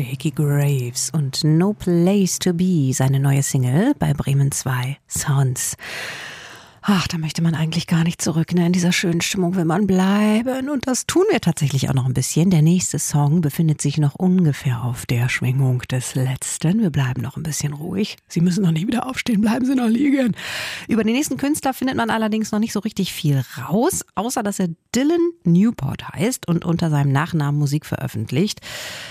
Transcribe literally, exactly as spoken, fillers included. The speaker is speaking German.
Shakey Graves und No Place to Be, seine neue Single bei Bremen zwei Sounds. Ach, da möchte man eigentlich gar nicht zurück, ne? In dieser schönen Stimmung will man bleiben. Und das tun wir tatsächlich auch noch ein bisschen. Der nächste Song befindet sich noch ungefähr auf der Schwingung des letzten. Wir bleiben noch ein bisschen ruhig. Sie müssen noch nicht wieder aufstehen, bleiben Sie noch liegen. Über den nächsten Künstler findet man allerdings noch nicht so richtig viel raus, außer dass er Dylan Newport heißt und unter seinem Nachnamen Musik veröffentlicht.